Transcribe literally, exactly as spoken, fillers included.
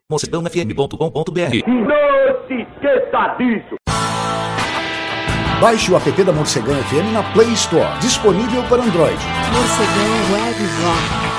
morcegão f m ponto com ponto b r. Não se esqueça disso! Baixe o app da Morcegão F M na Play Store, disponível para Android. Morcegão Web Rock.